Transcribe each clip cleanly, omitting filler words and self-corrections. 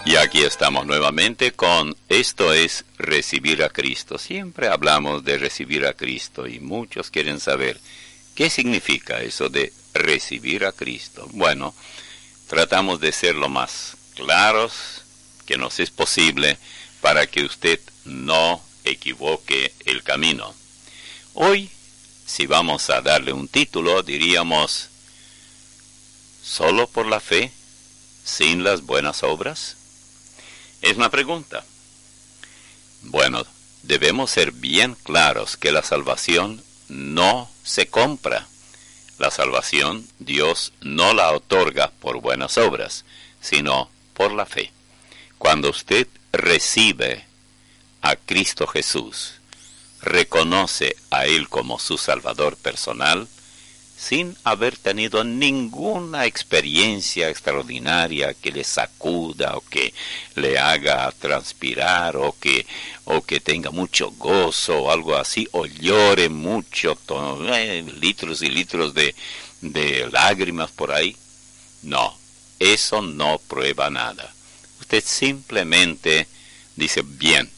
Y aquí estamos nuevamente con Esto es Recibir a Cristo. Siempre hablamos de recibir a Cristo y muchos quieren saber qué significa eso de recibir a Cristo. Bueno, tratamos de ser lo más claros que nos es posible para que usted no equivoque el camino. Hoy, si vamos a darle un título, diríamos, ¿solo por la fe, sin las buenas obras? Es una pregunta. Bueno, debemos ser bien claros que la salvación no se compra. La salvación Dios no la otorga por buenas obras, sino por la fe. Cuando usted recibe a Cristo Jesús, reconoce a Él como su Salvador personal, sin haber tenido ninguna experiencia extraordinaria que le sacuda o que le haga transpirar o que tenga mucho gozo o algo así, o llore mucho, litros y litros de lágrimas por ahí. No, eso no prueba nada. Usted simplemente dice, bien,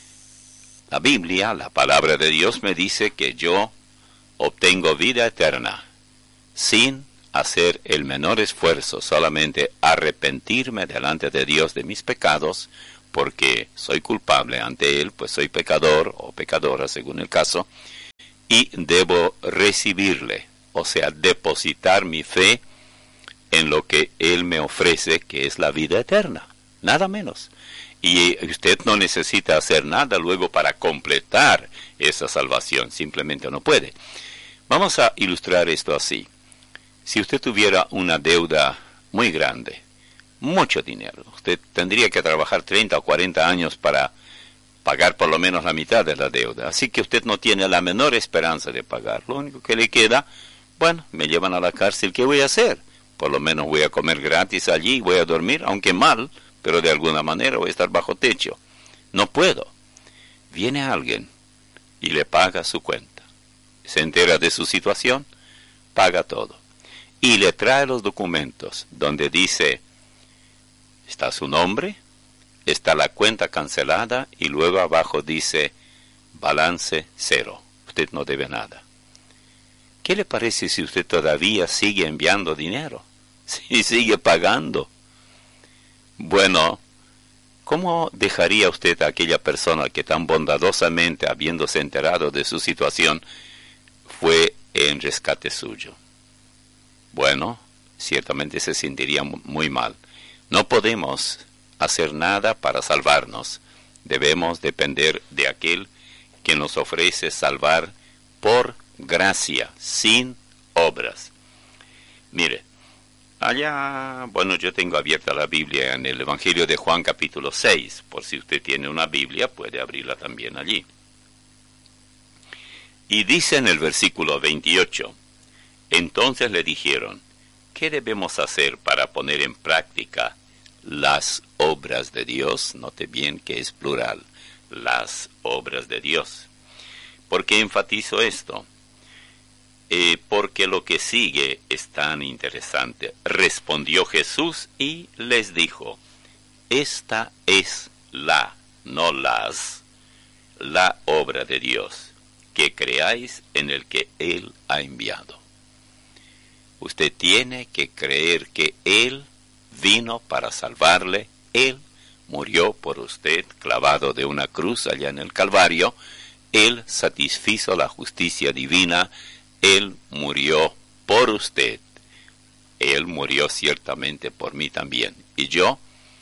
la Biblia, la palabra de Dios me dice que yo obtengo vida eterna sin hacer el menor esfuerzo, solamente arrepentirme delante de Dios de mis pecados, porque soy culpable ante Él, pues soy pecador o pecadora según el caso, y debo recibirle, o sea, depositar mi fe en lo que Él me ofrece, que es la vida eterna, nada menos. Y usted no necesita hacer nada luego para completar esa salvación, simplemente no puede. Vamos a ilustrar esto así. Si usted tuviera una deuda muy grande, mucho dinero, usted tendría que trabajar 30 o 40 años para pagar por lo menos la mitad de la deuda. Así que usted no tiene la menor esperanza de pagar. Lo único que le queda, bueno, me llevan a la cárcel, ¿qué voy a hacer? Por lo menos voy a comer gratis allí, voy a dormir, aunque mal, pero de alguna manera voy a estar bajo techo. No puedo. Viene alguien y le paga su cuenta. Se entera de su situación, paga todo. Y le trae los documentos donde dice, está su nombre, está la cuenta cancelada y luego abajo dice, balance cero, usted no debe nada. ¿Qué le parece si usted todavía sigue enviando dinero? Si sigue pagando. Bueno, ¿cómo dejaría usted a aquella persona que tan bondadosamente, habiéndose enterado de su situación, fue en rescate suyo? Bueno, ciertamente se sentiría muy mal. No podemos hacer nada para salvarnos. Debemos depender de aquel que nos ofrece salvar por gracia, sin obras. Mire, allá, bueno, yo tengo abierta la Biblia en el Evangelio de Juan capítulo 6. Por si usted tiene una Biblia, puede abrirla también allí. Y dice en el versículo 28, entonces le dijeron, ¿qué debemos hacer para poner en práctica las obras de Dios? Note bien que es plural, las obras de Dios. ¿Por qué enfatizo esto? Porque lo que sigue es tan interesante. Respondió Jesús y les dijo, esta es no las, la obra de Dios, que creáis en el que Él ha enviado. Usted tiene que creer que Él vino para salvarle. Él murió por usted, clavado de una cruz allá en el Calvario. Él satisfizo la justicia divina. Él murió por usted. Él murió ciertamente por mí también. Y yo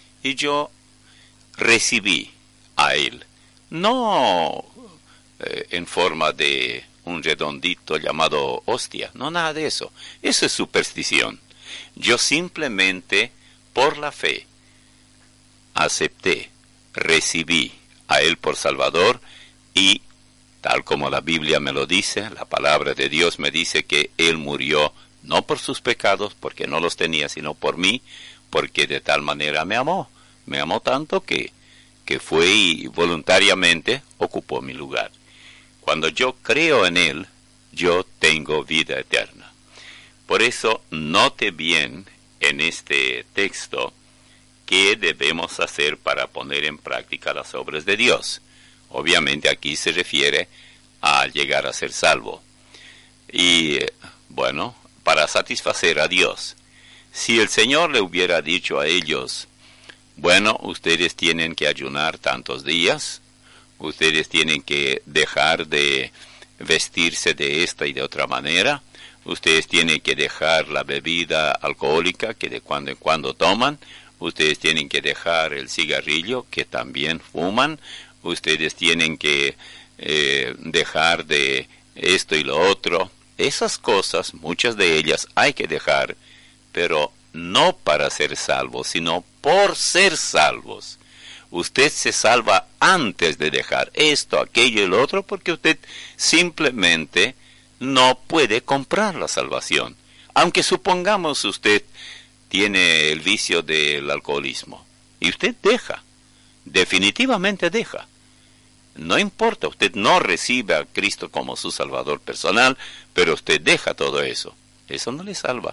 recibí a Él. No en forma de un redondito llamado hostia, no, nada de eso. Eso es superstición. Yo simplemente, por la fe, acepté, recibí a Él por Salvador y, tal como la Biblia me lo dice, la palabra de Dios me dice que Él murió no por sus pecados, porque no los tenía, sino por mí, porque de tal manera me amó tanto que fue y voluntariamente ocupó mi lugar. Cuando yo creo en Él, yo tengo vida eterna. Por eso, note bien en este texto ¿qué debemos hacer para poner en práctica las obras de Dios? Obviamente aquí se refiere a llegar a ser salvo. Y bueno, para satisfacer a Dios. Si el Señor le hubiera dicho a ellos, bueno, ustedes tienen que ayunar tantos días, ustedes tienen que dejar de vestirse de esta y de otra manera, ustedes tienen que dejar la bebida alcohólica que de cuando en cuando toman, ustedes tienen que dejar el cigarrillo que también fuman, ustedes tienen que dejar de esto y lo otro. Esas cosas, muchas de ellas hay que dejar, pero no para ser salvos, sino por ser salvos. Usted se salva antes de dejar esto, aquello y lo otro, porque usted simplemente no puede comprar la salvación. Aunque supongamos usted tiene el vicio del alcoholismo, y usted deja, definitivamente deja. No importa, usted no recibe a Cristo como su Salvador personal, pero usted deja todo eso. Eso no le salva.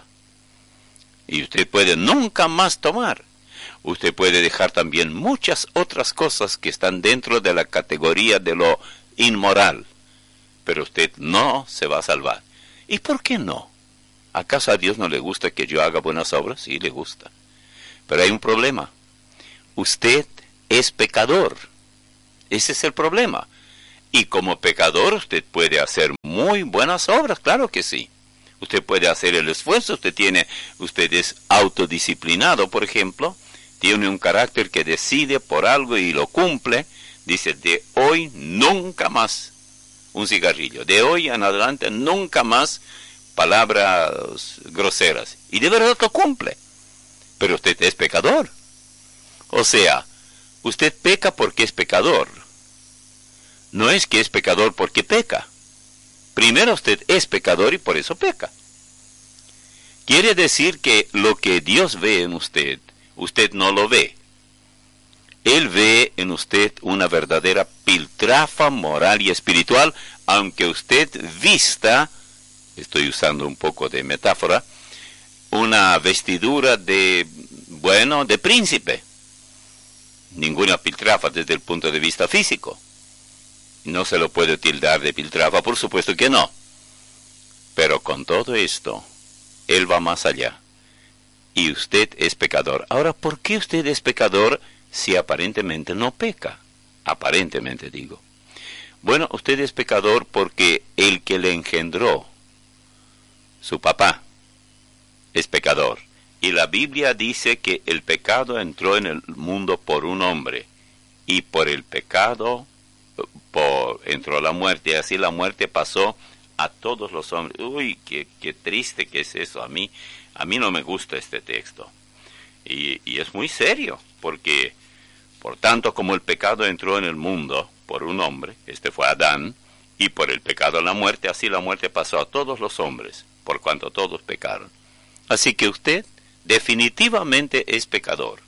Y usted puede nunca más tomar. Usted puede dejar también muchas otras cosas que están dentro de la categoría de lo inmoral. Pero usted no se va a salvar. ¿Y por qué no? ¿Acaso a Dios no le gusta que yo haga buenas obras? Sí, le gusta. Pero hay un problema. Usted es pecador. Ese es el problema. Y como pecador usted puede hacer muy buenas obras, claro que sí. Usted puede hacer el esfuerzo, usted es autodisciplinado, por ejemplo, tiene un carácter que decide por algo y lo cumple, dice, de hoy nunca más un cigarrillo, de hoy en adelante nunca más palabras groseras, y de verdad lo cumple, pero usted es pecador. O sea, usted peca porque es pecador, no es que es pecador porque peca. Primero usted es pecador y por eso peca. Quiere decir que lo que Dios ve en usted, usted no lo ve. Él ve en usted una verdadera piltrafa moral y espiritual, aunque usted vista, estoy usando un poco de metáfora, una vestidura de príncipe. Ninguna piltrafa desde el punto de vista físico. No se lo puede tildar de piltrafa, por supuesto que no. Pero con todo esto, Él va más allá. Y usted es pecador. Ahora, ¿por qué usted es pecador si aparentemente no peca? Aparentemente digo. Bueno, usted es pecador porque el que le engendró, su papá, es pecador. Y la Biblia dice que el pecado entró en el mundo por un hombre. Y por el pecado entró la muerte, y así la muerte pasó a todos los hombres. Uy, qué triste que es eso. A mí no me gusta este texto. Y es muy serio, porque por tanto como el pecado entró en el mundo por un hombre, este fue Adán, y por el pecado la muerte, así la muerte pasó a todos los hombres, por cuanto todos pecaron. Así que usted definitivamente es pecador.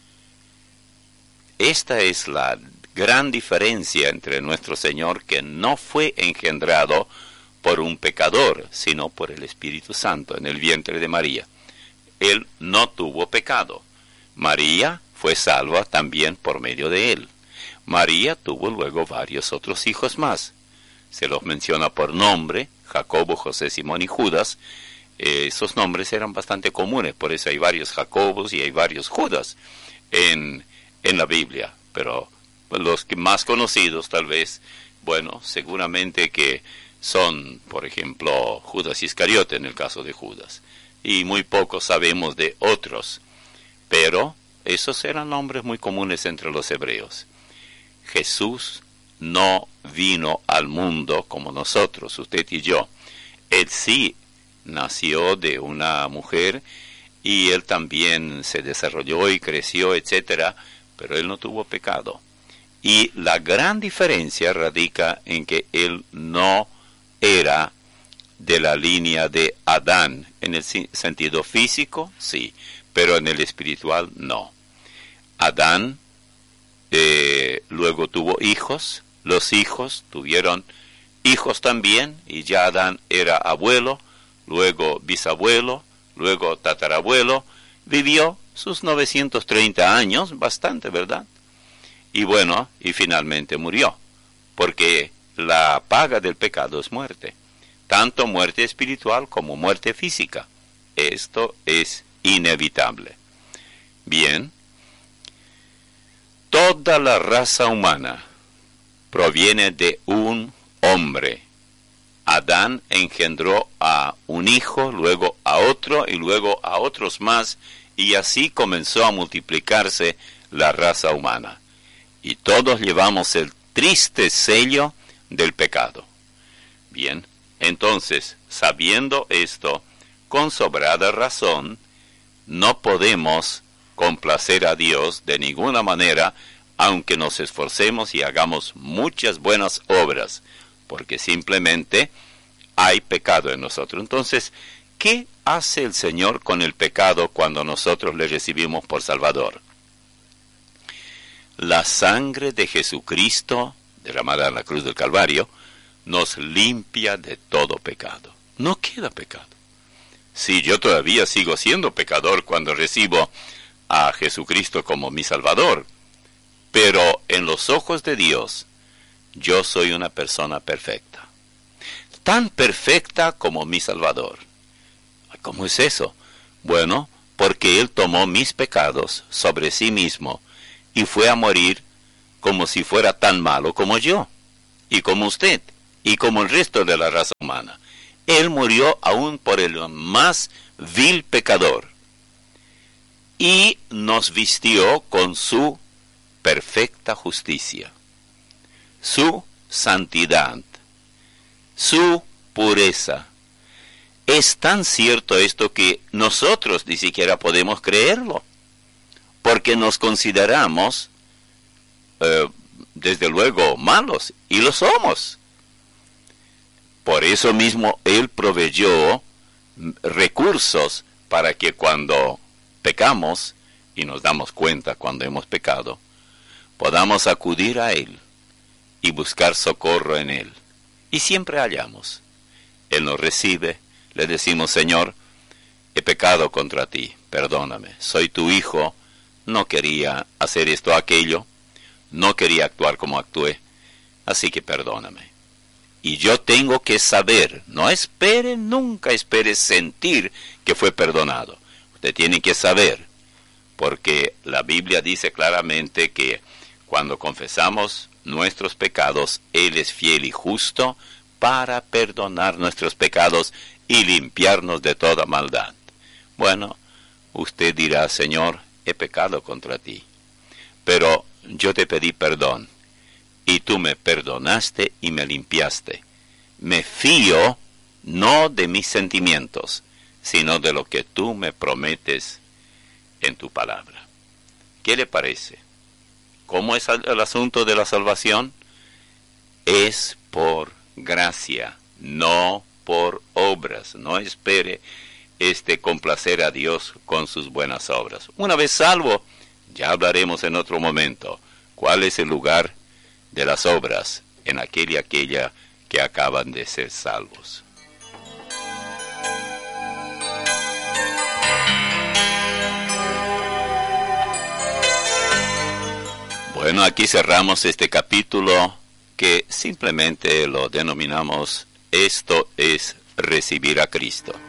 Esta es la gran diferencia entre nuestro Señor, que no fue engendrado por un pecador, sino por el Espíritu Santo en el vientre de María. Él no tuvo pecado. María fue salva también por medio de él. María tuvo luego varios otros hijos más. Se los menciona por nombre: Jacobo, José, Simón y Judas. Esos nombres eran bastante comunes, por eso hay varios Jacobos y hay varios Judas en la Biblia, pero los que más conocidos tal vez, seguramente que son, por ejemplo, Judas Iscariote en el caso de Judas, y muy poco sabemos de otros, pero esos eran nombres muy comunes entre los hebreos. Jesús no vino al mundo como nosotros, usted y yo. Él sí nació de una mujer y él también se desarrolló y creció, etcétera, pero él no tuvo pecado. Y la gran diferencia radica en que él no era de la línea de Adán. En el sentido físico, sí, pero en el espiritual, no. Adán luego tuvo hijos, los hijos tuvieron hijos también, y ya Adán era abuelo, luego bisabuelo, luego tatarabuelo, vivió sus 930 años, bastante, ¿verdad? Y bueno, y finalmente murió, porque la paga del pecado es muerte, tanto muerte espiritual como muerte física. Esto es inevitable. Bien, toda la raza humana proviene de un hombre. Adán engendró a un hijo, luego a otro y luego a otros más, y así comenzó a multiplicarse la raza humana. Y todos llevamos el triste sello del pecado. Bien, entonces, sabiendo esto, con sobrada razón, no podemos complacer a Dios de ninguna manera, aunque nos esforcemos y hagamos muchas buenas obras, porque simplemente hay pecado en nosotros. Entonces, ¿qué hace el Señor con el pecado cuando nosotros le recibimos por Salvador? La sangre de Jesucristo, derramada en la cruz del Calvario, nos limpia de todo pecado. No queda pecado. Sí, yo todavía sigo siendo pecador cuando recibo a Jesucristo como mi Salvador, pero en los ojos de Dios, yo soy una persona perfecta. Tan perfecta como mi Salvador. ¿Cómo es eso? Bueno, porque Él tomó mis pecados sobre sí mismo y fue a morir como si fuera tan malo como yo, y como usted, y como el resto de la raza humana. Él murió aún por el más vil pecador, y nos vistió con su perfecta justicia, su santidad, su pureza. Es tan cierto esto que nosotros ni siquiera podemos creerlo, porque nos consideramos, desde luego, malos, y lo somos. Por eso mismo Él proveyó recursos para que cuando pecamos, y nos damos cuenta cuando hemos pecado, podamos acudir a Él y buscar socorro en Él. Y siempre hallamos. Él nos recibe, le decimos: Señor, he pecado contra ti, perdóname, soy tu hijo, no quería hacer esto o aquello, no quería actuar como actué, así que perdóname. Y yo tengo que saber, no espere, nunca espere sentir que fue perdonado. Usted tiene que saber, porque la Biblia dice claramente que cuando confesamos nuestros pecados, Él es fiel y justo para perdonar nuestros pecados y limpiarnos de toda maldad. Bueno, usted dirá: Señor, he pecado contra ti, pero yo te pedí perdón, y tú me perdonaste y me limpiaste. Me fío no de mis sentimientos, sino de lo que tú me prometes en tu palabra. ¿Qué le parece? ¿Cómo es el asunto de la salvación? Es por gracia, no por obras. No espere complacer a Dios con sus buenas obras. Una vez salvo, ya hablaremos en otro momento cuál es el lugar de las obras en aquel y aquella que acaban de ser salvos. Bueno, aquí cerramos este capítulo que simplemente lo denominamos: esto es recibir a Cristo.